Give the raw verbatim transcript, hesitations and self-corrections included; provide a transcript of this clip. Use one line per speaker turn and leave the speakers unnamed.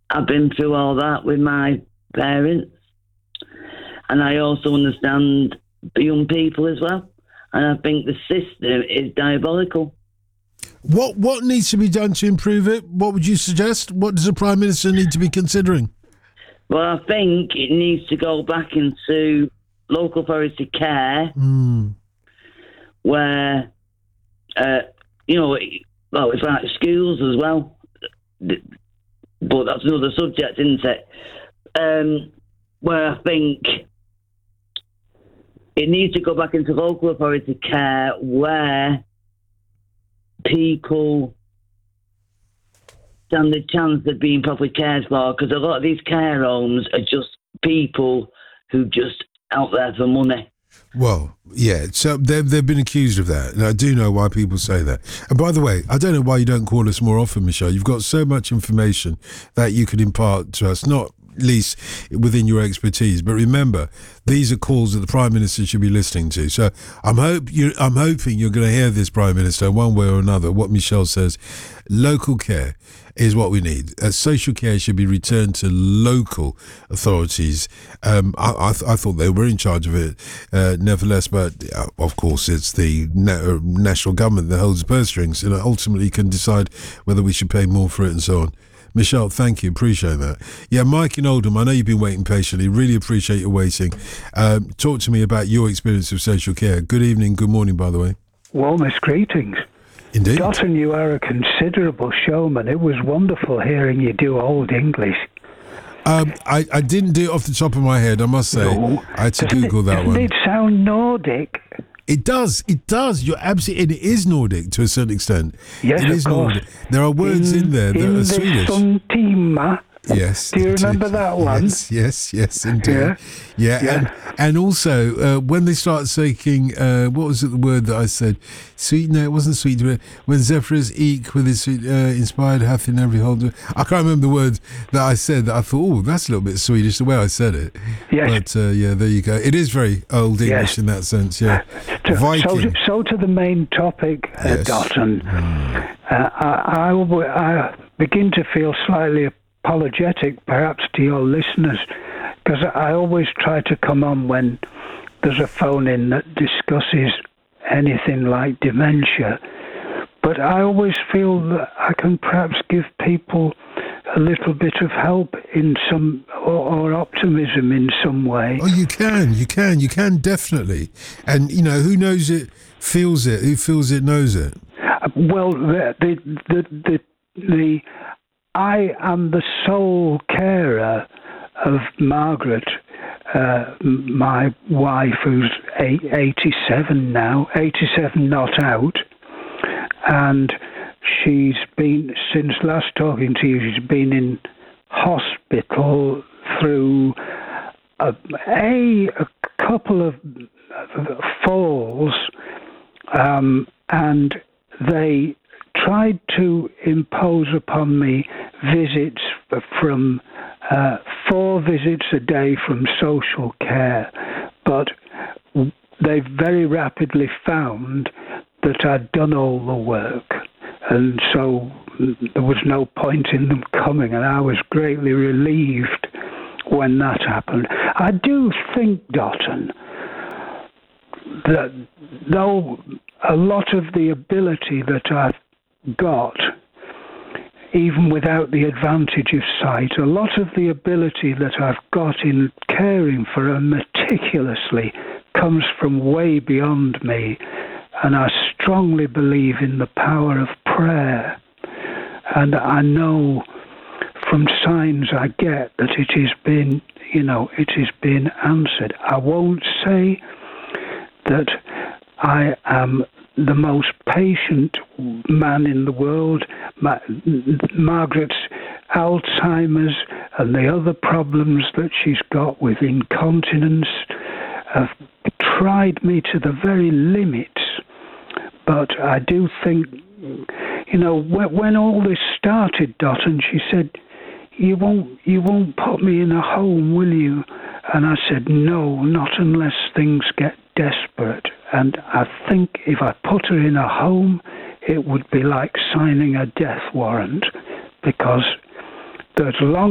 I've been through all that with my parents, and I also understand the young people as well. And I think the system is diabolical.
What what needs to be done to improve it? What would you suggest? What does the Prime Minister need to be considering?
Well, I think it needs to go back into local authority care,
mm.
where, uh, you know, well, it's like schools as well. But that's another subject, isn't it? Um, where I think it needs to go back into local authority care where people stand a chance of being properly cared for, because a lot of these care homes are just people who just out there for money.
Well, yeah, so they've, they've been accused of that, and I do know why people say that. And by the way, I don't know why you don't call us more often, Michelle. You've got so much information that you could impart to us, not least within your expertise. But remember, these are calls that the Prime Minister should be listening to. So I'm hope you, I'm hoping you're going to hear this, Prime Minister, one way or another. What Michelle says, local care is what we need. Uh, social care should be returned to local authorities. Um, I, I, th- I thought they were in charge of it, uh, nevertheless, but uh, of course it's the na- national government that holds the purse strings and ultimately can decide whether we should pay more for it and so on. Michelle, thank you. Appreciate that. Yeah, Mike in Oldham, I know you've been waiting patiently. Really appreciate your waiting. Um, talk to me about your experience of social care. Good evening, good morning, by the way.
Warmest greetings.
Indeed.
Dotun, you are a considerable showman. It was wonderful hearing you do Old English.
Um, I, I didn't do it off the top of my head, I must say.
No.
I had to
Doesn't
Google
it,
that
doesn't
one.
It sound Nordic.
It does, it does. You're absolutely, and it is Nordic to a certain extent.
Yes,
it
of
is
course.
Nordic. There are words in, in there that
in
are
the
Swedish.
Suntima.
Yes.
Do you
indeed.
remember that one?
Yes, yes, yes, indeed.
Yeah.
Yeah,
Yeah.
And, and also, uh, when they start saying, uh, what was it, the word that I said? Sweet, no, it wasn't sweet. When Zephyrus eke with his sweet, uh, inspired hath in every hold. I can't remember the word that I said that I thought, oh, that's a little bit Swedish, the way I said it.
Yes.
But, uh, yeah, there you go. It is very old English
Yes.
in that sense, yeah.
To,
Viking.
So, so to the main topic, uh,
Yes.
Dotun.
Mm.
Uh, I, I, w- I begin to feel slightly apologetic, perhaps, to your listeners, because I always try to come on when there's a phone in that discusses anything like dementia. But I always feel that I can perhaps give people a little bit of help in some, or, or optimism in some way.
Oh, you can, you can, you can definitely. And, you know, who knows it, feels it, who feels it, knows it.
Uh, well, the, the, the, the, the I am the sole carer of Margaret, uh, my wife, who's eight, eighty-seven now, eighty-seven not out, and she's been, since last talking to you, she's been in hospital through a, a, a couple of falls, um, and they tried to impose upon me visits from uh, four visits a day from social care, but they very rapidly found that I'd done all the work, and so there was no point in them coming, and I was greatly relieved when that happened. I do think, Dotun, that though a lot of the ability that I've got, even without the advantage of sight, a lot of the ability that I've got in caring for her meticulously comes from way beyond me, and I strongly believe in the power of prayer, and I know from signs I get that it is being, you know, it is being answered. I won't say that I am the most patient man in the world. Ma- Margaret's Alzheimer's and the other problems that she's got with incontinence have tried me to the very limits. But I do think, you know, when, when all this started, Dotun, she said, you won't, you won't put me in a home, will you? And I said, no, not unless things get desperate. And I think if I put her in a home, it would be like signing a death warrant, because there's long